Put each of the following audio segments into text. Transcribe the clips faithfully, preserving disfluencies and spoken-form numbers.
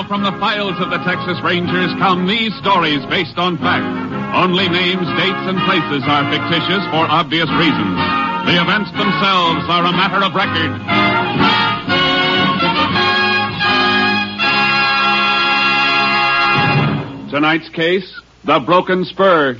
Now from the files of the Texas Rangers come these stories based on fact. Only names, dates, and places are fictitious for obvious reasons. The events themselves are a matter of record. Tonight's case, the broken spur.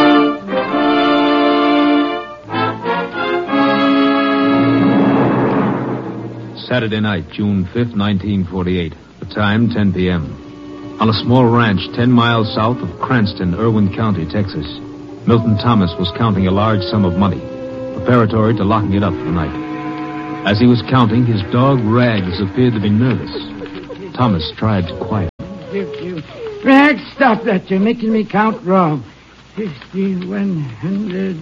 Saturday night, June fifth, nineteen forty-eight. The time, ten p.m. On a small ranch ten miles south of Cranston, Irwin County, Texas, Milton Thomas was counting a large sum of money, preparatory to locking it up for the night. As he was counting, his dog Rags appeared to be nervous. Thomas tried to quiet him. Rags, stop that. You're making me count wrong. Fifty, one hundred...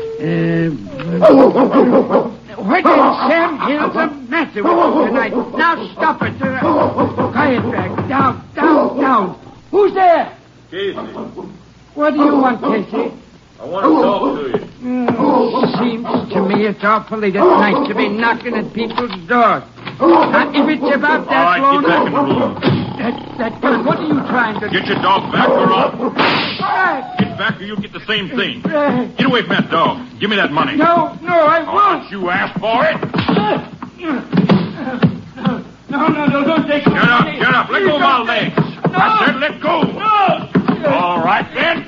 Uh... What in Sam Hill's the matter with you tonight? Now stop it. Uh, quiet, Rags. Down, down, down. Who's there? Casey. What do you want, Casey? I want to talk to you. Mm, seems to me it's awfully nice to be knocking at people's doors. Now, if it's about that All right, loan... get back in the room. That, that gun, what are you trying to do? Get your dog back or I'll... Rags! Get back or you'll get the same thing. Rags! Get away from that dog. Give me that money. No, no, I Oh, won't. you asked for it. No, no, no, don't take Get up, get up. Let go of my legs. No. I said let go. No. All right, then.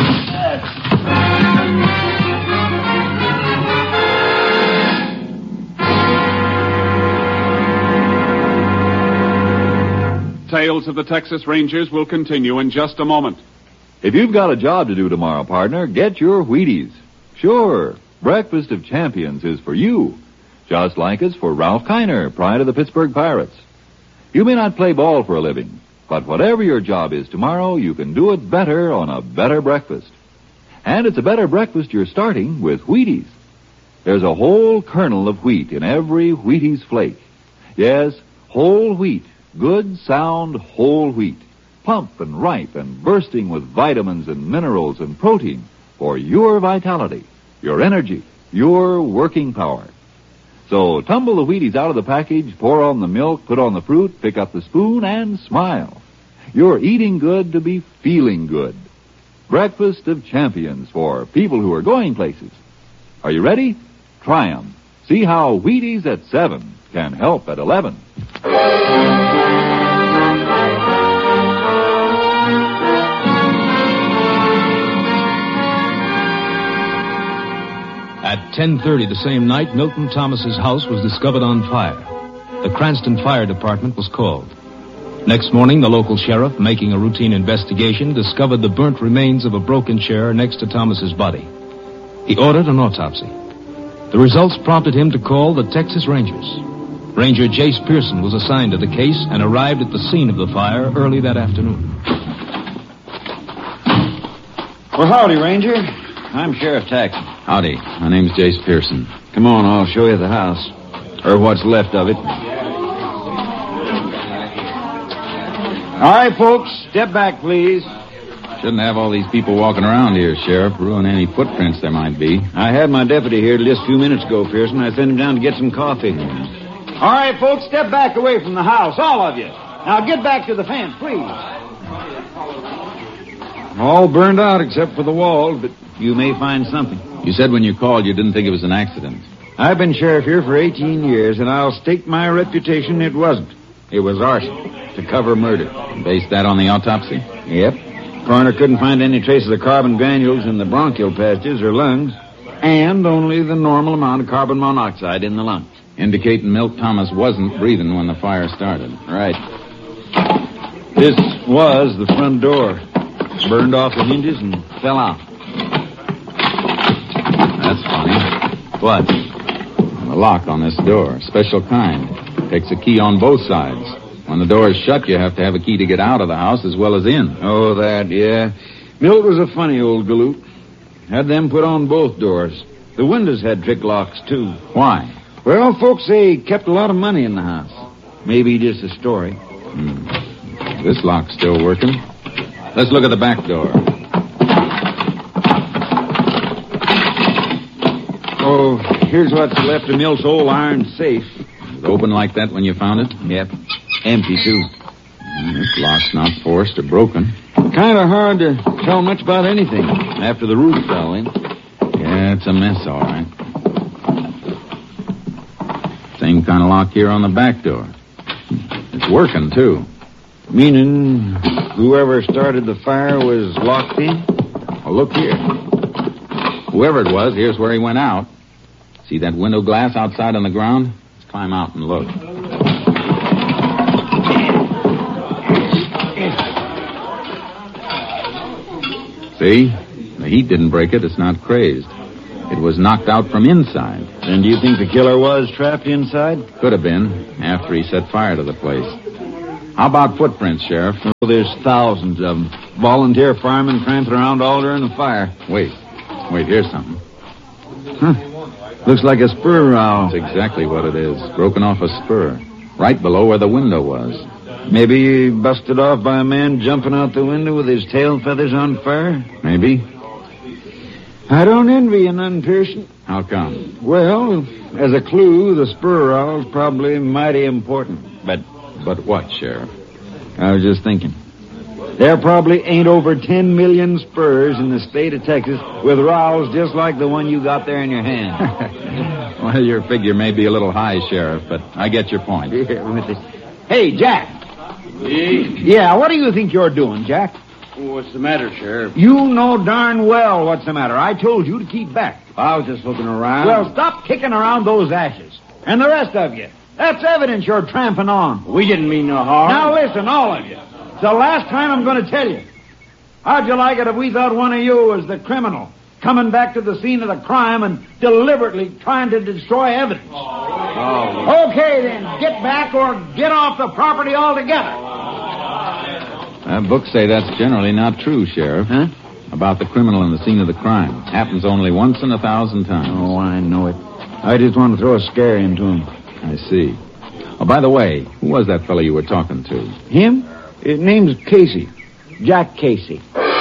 Tales of the Texas Rangers will continue in just a moment. If you've got a job to do tomorrow, partner, get your Wheaties. Sure, Breakfast of Champions is for you, just like it's for Ralph Kiner, pride of the Pittsburgh Pirates. You may not play ball for a living, but whatever your job is tomorrow, you can do it better on a better breakfast. And it's a better breakfast you're starting with Wheaties. There's a whole kernel of wheat in every Wheaties flake. Yes, whole wheat. Good, sound, whole wheat. Plump and ripe and bursting with vitamins and minerals and protein for your vitality, your energy, your working power. So tumble the Wheaties out of the package, pour on the milk, put on the fruit, pick up the spoon, and smile. You're eating good to be feeling good. Breakfast of Champions for people who are going places. Are you ready? Try 'em. See how Wheaties at seven can help at eleven. At ten thirty the same night, Milton Thomas's house was discovered on fire. The Cranston Fire Department was called. Next morning, the local sheriff, making a routine investigation, discovered the burnt remains of a broken chair next to Thomas's body. He ordered an autopsy. The results prompted him to call the Texas Rangers. Ranger Jace Pearson was assigned to the case and arrived at the scene of the fire early that afternoon. Well, howdy, Ranger. I'm Sheriff Taxon. Howdy. My name's Jace Pearson. Come on, I'll show you the house. Or what's left of it. All right, folks, step back, please. Shouldn't have all these people walking around here, Sheriff. Ruin any footprints there might be. I had my deputy here just a few minutes ago, Pearson. I sent him down to get some coffee. All right, folks, step back away from the house, all of you. Now get back to the fence, please. All burned out except for the walls, but you may find something. You said when you called you didn't think it was an accident. I've been sheriff here for eighteen years, and I'll stake my reputation it wasn't. It was arson to cover murder. Based that on the autopsy? Yep. Coroner couldn't find any traces of carbon granules in the bronchial passages or lungs, and only the normal amount of carbon monoxide in the lungs. Indicating Milt Thomas wasn't breathing when the fire started. Right. This was the front door. Burned off the hinges and fell out. That's funny. What? The lock on this door. Special kind. Takes a key on both sides. When the door is shut, you have to have a key to get out of the house as well as in. Oh, that, yeah. Milt was a funny old galoot. Had them put on both doors. The windows had trick locks, too. Why? Well, folks say he kept a lot of money in the house. Maybe just a story. Hmm. This lock's still working. Let's look at the back door. Oh, here's what's left of Milt's old iron safe. Was it open like that when you found it? Yep. Empty, too. This lock's not forced or broken. Kind of hard to tell much about anything after the roof fell in. Yeah, it's a mess, all right. Same kind of lock here on the back door. It's working, too. Meaning whoever started the fire was locked in? Oh, look here. Whoever it was, here's where he went out. See that window glass outside on the ground? Let's climb out and look. See? The heat didn't break it. It's not crazed. It was knocked out from inside. Then do you think the killer was trapped inside? Could have been, after he set fire to the place. How about footprints, Sheriff? Oh, there's thousands of them. Volunteer firemen tramping around all during the fire. Wait. Wait, here's something. Huh. Looks like a spur rowel. That's exactly what it is. Broken off a spur. Right below where the window was. Maybe busted off by a man jumping out the window with his tail feathers on fire? Maybe. I don't envy you none, Pearson. How come? Well, as a clue, the spur rowel's probably mighty important. But But what, Sheriff? I was just thinking. There probably ain't over ten million spurs in the state of Texas with rowels just like the one you got there in your hand. Well, your figure may be a little high, Sheriff, but I get your point. Hey, Jack. Yeah, what do you think you're doing, Jack? What's the matter, Sheriff? You know darn well what's the matter. I told you to keep back. I was just looking around. Well, stop kicking around those ashes. And the rest of you. That's evidence you're tramping on. We didn't mean no harm. Now listen, all of you. It's the last time I'm going to tell you. How'd you like it if we thought one of you was the criminal, coming back to the scene of the crime and deliberately trying to destroy evidence? Oh. Okay, then, get back or get off the property altogether. Uh, books say that's generally not true, Sheriff. Huh? About the criminal in the scene of the crime. Happens only once in a thousand times. Oh, I know it. I just want to throw a scare into him. I see. Oh, by the way, who was that fellow you were talking to? Him? His name's Casey. Jack Casey.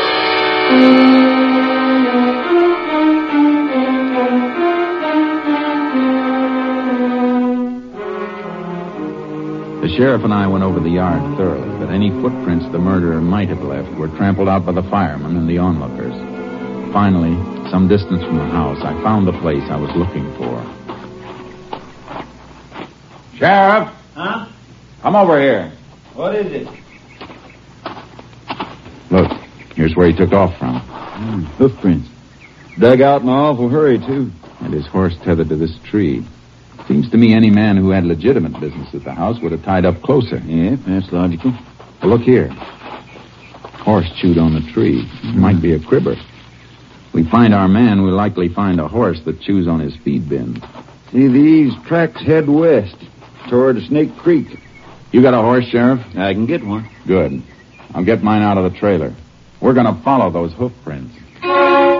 The sheriff and I went over the yard thoroughly, but any footprints the murderer might have left were trampled out by the firemen and the onlookers. Finally, some distance from the house, I found the place I was looking for. Sheriff? Huh? Come over here. What is it? Look, here's where he took off from. Mm, hoofprints. Dug out in an awful hurry, too. And his horse tethered to this tree. Seems to me any man who had legitimate business at the house would have tied up closer. Yeah, that's logical. Well, look here. Horse chewed on the tree. Mm-hmm. Might be a cribber. If we find our man, we'll likely find a horse that chews on his feed bin. See, these tracks head west toward Snake Creek. You got a horse, Sheriff? I can get one. Good. I'll get mine out of the trailer. We're going to follow those hoof prints.